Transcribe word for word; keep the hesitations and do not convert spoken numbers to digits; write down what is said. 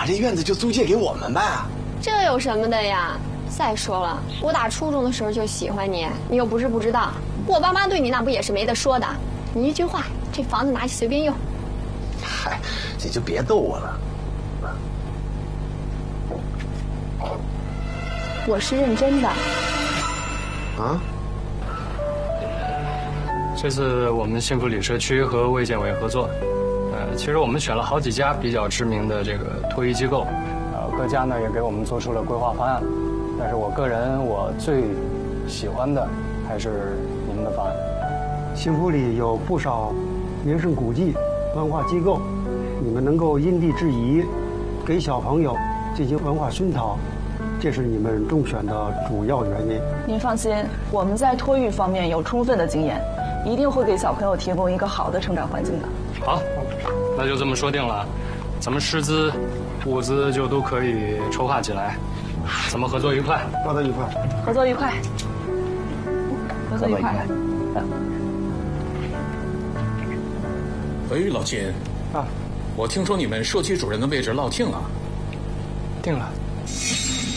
这院子就租借给我们呗。 这有什么的呀？再说了，我打初中的时候就喜欢你，你又不是不知道，我爸妈对你那不也是没得说的。你一句话，这房子拿去随便用。 嗨，你就别逗我了。 我是认真的。 啊？ 这次我们幸福里社区和卫健委合作，呃，其实我们选了好几家比较知名的这个托育机构，呃，各家呢也给我们做出了规划方案，但是我个人我最喜欢的还是你们的方案。 幸福里有不少名胜古迹、文化机构，你们能够因地制宜，给小朋友进行文化熏陶，这是你们中选的主要原因。 您放心，我们在托育方面有充分的经验，一定会给小朋友提供一个好的成长环境的。 好，那就这么说定了，咱们师资、物资就都可以筹划起来，咱们合作愉快， 合作愉快， 合作愉快，合作愉快。 哎，老秦， 啊， 我听说你们社区主任的位置落定了。 定了。